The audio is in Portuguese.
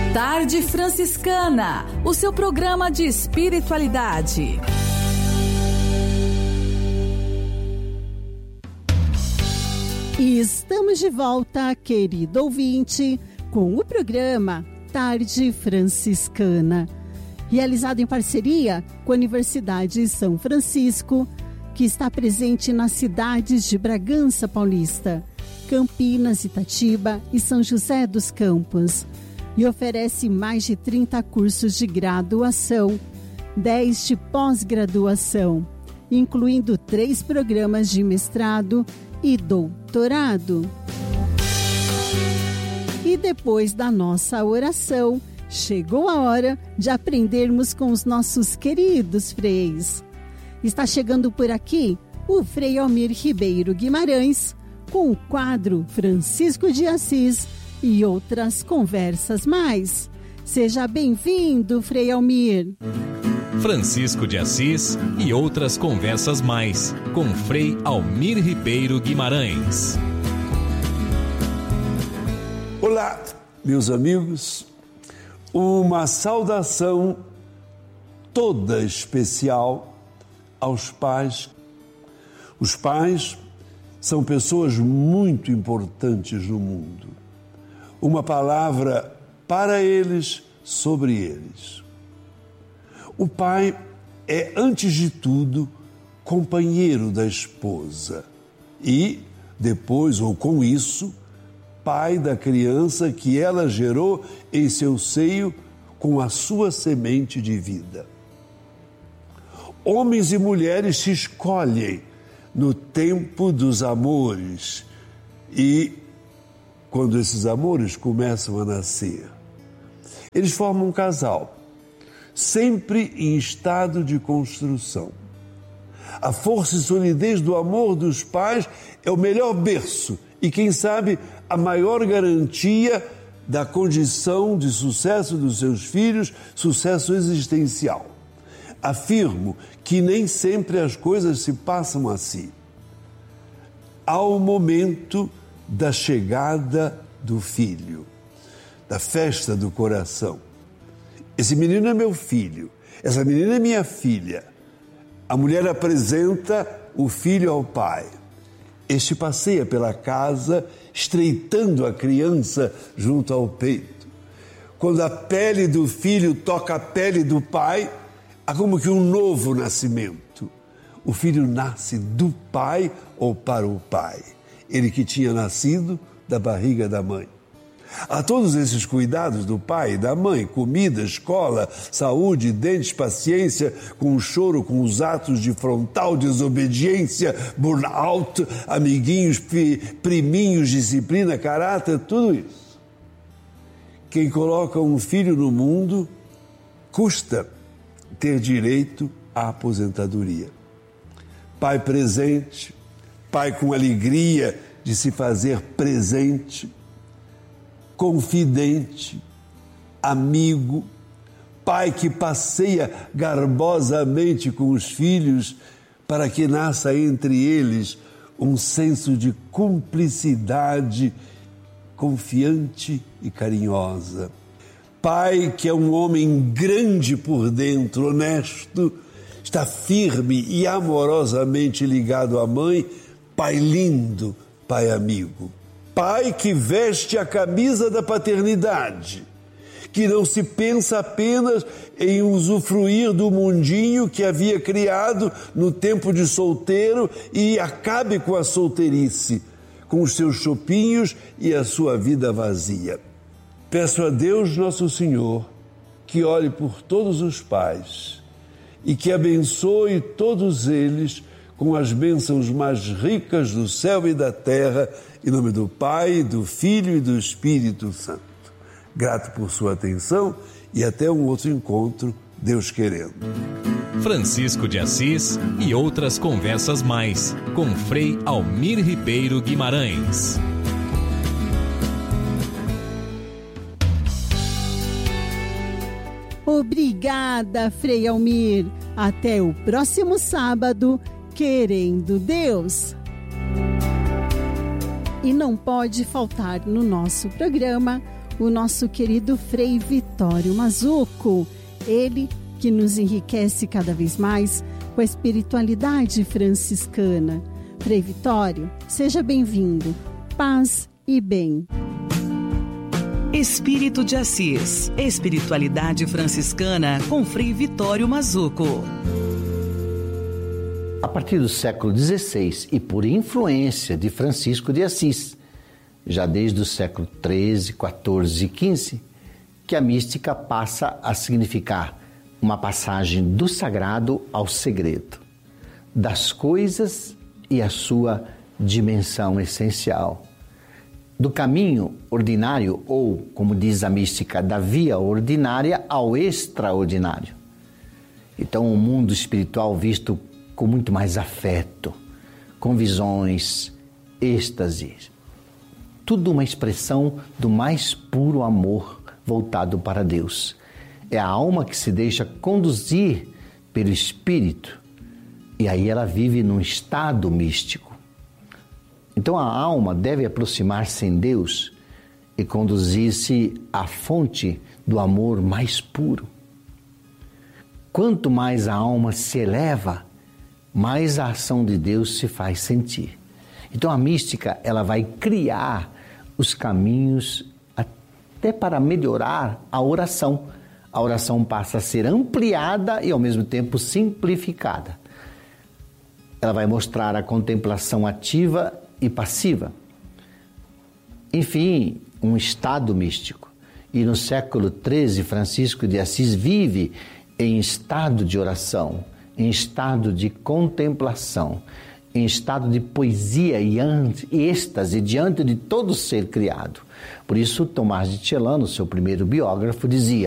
Tarde Franciscana, o seu programa de espiritualidade. E estamos de volta, querido ouvinte, com o programa Tarde Franciscana, realizado em parceria com a Universidade São Francisco, que está presente nas cidades de Bragança Paulista, Campinas, Itatiba e São José dos Campos, e oferece mais de 30 cursos de graduação, 10 de pós-graduação, incluindo 3 programas de mestrado e doutorado. E depois da nossa oração, chegou a hora de aprendermos com os nossos queridos freis. Está chegando por aqui o Frei Almir Ribeiro Guimarães, com o quadro Francisco de Assis e outras conversas mais. Seja bem-vindo, Frei Almir. Francisco de Assis e outras conversas mais, com Frei Almir Ribeiro Guimarães. Olá, meus amigos. Uma saudação toda especial aos pais. Os pais são pessoas muito importantes no mundo. Uma palavra para eles, sobre eles. O pai é, antes de tudo, companheiro da esposa e, depois ou com isso, pai da criança que ela gerou em seu seio com a sua semente de vida. Homens e mulheres se escolhem no tempo dos amores e, quando esses amores começam a nascer, eles formam um casal, sempre em estado de construção. A força e solidez do amor dos pais é o melhor berço e, quem sabe, a maior garantia da condição de sucesso dos seus filhos, sucesso existencial. Afirmo que nem sempre as coisas se passam assim. Há o momento da chegada do filho, da festa do coração. Esse menino é meu filho, essa menina é minha filha. A mulher apresenta o filho ao pai. Este passeia pela casa, estreitando a criança junto ao peito. Quando a pele do filho toca a pele do pai, há como que um novo nascimento. O filho nasce do pai ou para o pai. Ele que tinha nascido da barriga da mãe. Há todos esses cuidados do pai e da mãe, comida, escola, saúde, dentes, paciência, com o choro, com os atos de frontal desobediência, burnout, amiguinhos, priminhos, disciplina, caráter, tudo isso. Quem coloca um filho no mundo custa ter direito à aposentadoria. Pai presente, pai com alegria de se fazer presente, confidente, amigo, pai que passeia garbosamente com os filhos para que nasça entre eles um senso de cumplicidade confiante e carinhosa. Pai que é um homem grande por dentro, honesto, está firme e amorosamente ligado à mãe, pai lindo, pai amigo. Pai que veste a camisa da paternidade, que não se pensa apenas em usufruir do mundinho que havia criado no tempo de solteiro e acabe com a solteirice, com os seus chopinhos e a sua vida vazia. Peço a Deus Nosso Senhor que olhe por todos os pais e que abençoe todos eles com as bênçãos mais ricas do céu e da terra, em nome do Pai, do Filho e do Espírito Santo. Grato por sua atenção e até um outro encontro, Deus querendo. Francisco de Assis e outras conversas mais, com Frei Almir Ribeiro Guimarães. Obrigada, Frei Almir. Até o próximo sábado, querendo Deus. E não pode faltar no nosso programa o nosso querido Frei Vitório Mazzuco, ele que nos enriquece cada vez mais com a espiritualidade franciscana. Frei Vitório, seja bem-vindo. Paz e bem. Espírito de Assis, espiritualidade franciscana com Frei Vitório Mazzuco. A partir do século XVI e por influência de Francisco de Assis, já desde o século XIII, XIV e XV, que a mística passa a significar uma passagem do sagrado ao segredo, das coisas e a sua dimensão essencial, do caminho ordinário ou, como diz a mística, da via ordinária ao extraordinário. Então, o mundo espiritual visto com muito mais afeto, com visões, êxtase. Tudo uma expressão do mais puro amor voltado para Deus. É a alma que se deixa conduzir pelo Espírito e aí ela vive num estado místico. Então a alma deve aproximar-se em Deus e conduzir-se à fonte do amor mais puro. Quanto mais a alma se eleva, mais a ação de Deus se faz sentir. Então a mística, ela vai criar os caminhos até para melhorar a oração. A oração passa a ser ampliada e ao mesmo tempo simplificada. Ela vai mostrar a contemplação ativa e passiva. Enfim, um estado místico. E no século XIII, Francisco de Assis vive em estado de oração, em estado de contemplação, em estado de poesia e êxtase diante de todo ser criado. Por isso, Tomás de Celano, seu primeiro biógrafo, dizia: